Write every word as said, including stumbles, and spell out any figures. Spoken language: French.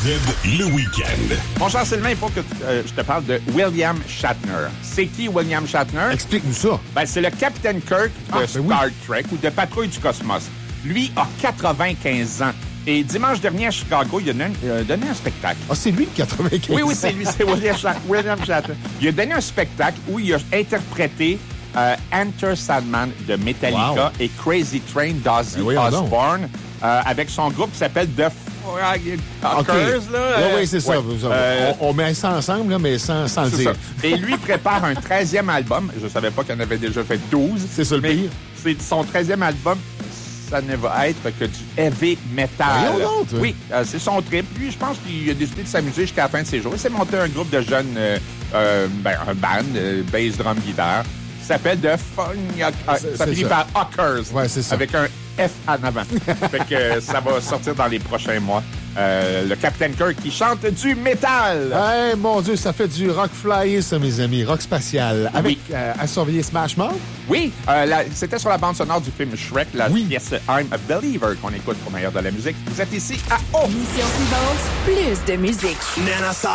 Z, le week-end. Mon cher Sylvain, il faut que tu- euh, je te parle de William Shatner. C'est qui William Shatner? Explique-nous ça. Ben, c'est le Captain Kirk de Ah, ben Star oui. Trek ou de Patrouille du Cosmos. Lui a quatre-vingt-quinze ans. Et dimanche dernier à Chicago, il a donné, il a donné un spectacle. Ah, c'est lui le quatre-vingt-quinze. Oui, oui, c'est lui, c'est William, Shat- William Shatner. Il a donné un spectacle où il a interprété euh, Enter Sandman de Metallica Wow. et Crazy Train d'Ozzy Ben voyons donc. Osbourne euh, avec son groupe qui s'appelle The Frog OK. Talkers, là. Oui, Euh, oui, c'est ça. ouais. Vous- Euh, on, on met ça ensemble, là, mais sans, sans le c'est dire. ça. Et lui prépare un treizième album. Je savais pas qu'il en avait déjà fait douze. C'est ça le mais pire. c'est son treizième album. Ça ne va être que du heavy metal. Voyons donc, toi. Oui, euh, c'est son trip. Lui, je pense qu'il a décidé de s'amuser jusqu'à la fin de ses jours. Il s'est monté un groupe de jeunes, euh, euh, ben, un band, euh, bass, drum, guitare, qui s'appelle The Fun. C'est- Ça c'est finit ça. par Hawkers. Ouais, c'est ça. Avec un F en avant. Fait que euh, ça va sortir dans les prochains mois. Euh, le Captain Kirk qui chante du métal. Hey, mon Dieu, ça fait du rock flyer, ça, mes amis. Rock spatial. Avec, euh, à surveiller Smash Mouth. Oui, euh, la- c'était sur la bande sonore du film Shrek, la Oui. pièce I'm a Believer qu'on écoute au meilleur de la musique. Vous êtes ici à O. Mission suivante, plus de musique.